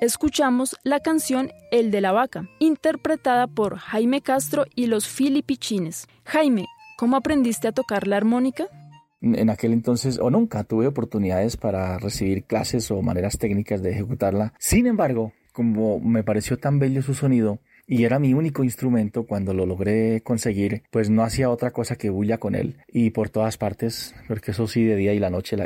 escuchamos la canción El de la Vaca, interpretada por Jaime Castro y los Filipichines. Jaime, ¿cómo aprendiste a tocar la armónica? En aquel entonces o nunca tuve oportunidades para recibir clases o maneras técnicas de ejecutarla. Sin embargo, como me pareció tan bello su sonido y era mi único instrumento, cuando lo logré conseguir, pues no hacía otra cosa que bulla con él y por todas partes, porque eso sí, de día y la noche